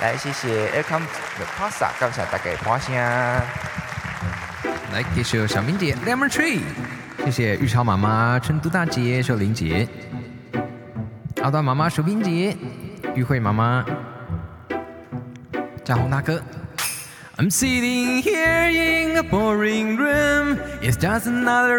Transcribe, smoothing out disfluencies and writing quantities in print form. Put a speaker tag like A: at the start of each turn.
A: 来，谢谢 Welcome the Pasta， 感谢大家的拍声。
B: 来，给首小明姐 Lemon Tree， 谢谢玉超妈妈、春都大姐、秀玲姐、阿端妈妈、薯冰姐、玉慧妈妈、嘉宏大哥。I'm sitting here in a boring room. It's just another